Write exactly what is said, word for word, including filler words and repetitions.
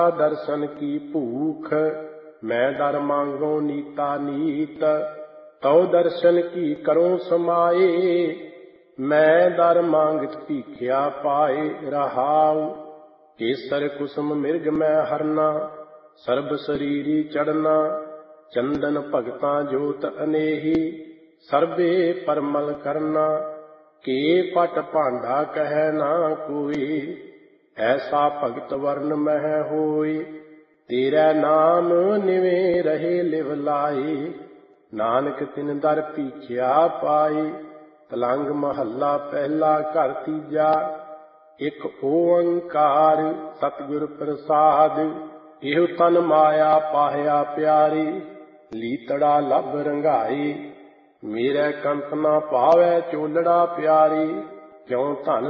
दर्शन की भूख, मैं दर मांगो नीता नीत। तौ दर्शन की करो समाए, मैं दर मांगत भीख्या पाए। रहाउ केसर कुसुम मिर्ग मैं हरना, सर्ब शरीरी चढ़ना। चंदन भगता जोत अनेही, सर्वे परमल करना। के पट भांडा कह ना कोई, ऐसा भगत वर्ण मह होई। तेरा नाम निवे रहे लिव लाई, नानक तिन दर भीख्या पाई। तलंग महला पहला घर तीजा, एक ओंकार सतगुर प्रसाद। एहो तन माया पाया प्यारी, लीतड़ा लब रंगाई। मेरे कंत ना पावै चोलड़ा प्यारी, क्यों धन